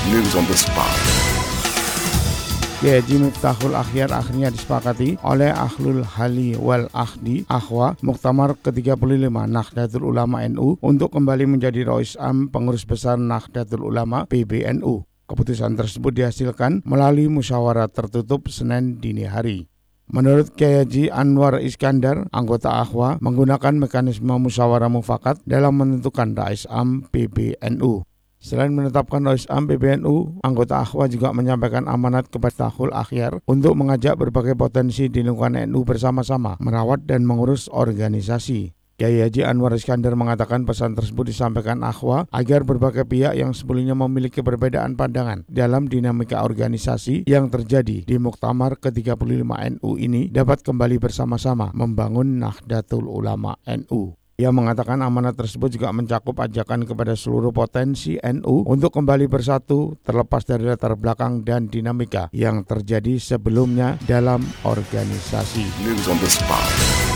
News on the spot. Kiai Haji Miftahul Akhyar akhirnya disepakati oleh Ahlul Hali wal Akhdi Akhwa Muktamar ke-35 Nahdlatul Ulama NU untuk kembali menjadi Rois Am Pengurus Besar Nahdlatul Ulama PBNU. Keputusan tersebut dihasilkan melalui musyawarah tertutup Senin dini hari. Menurut Kiai Haji Anwar Iskandar, anggota Akhwa menggunakan mekanisme musyawarah mufakat dalam menentukan Rais Am PBNU. Selain menetapkan Rais Am PBNU, anggota Akhwa juga menyampaikan amanat kepada Miftahul Akhyar untuk mengajak berbagai potensi di lingkungan NU bersama-sama merawat dan mengurus organisasi. Kiai Haji Anwar Iskandar mengatakan pesan tersebut disampaikan Akhwa agar berbagai pihak yang sebelumnya memiliki perbedaan pandangan dalam dinamika organisasi yang terjadi di Muktamar ke-35 NU ini dapat kembali bersama-sama membangun Nahdlatul Ulama NU. Ia mengatakan amanat tersebut juga mencakup ajakan kepada seluruh potensi NU untuk kembali bersatu terlepas dari latar belakang dan dinamika yang terjadi sebelumnya dalam organisasi. News on the spot.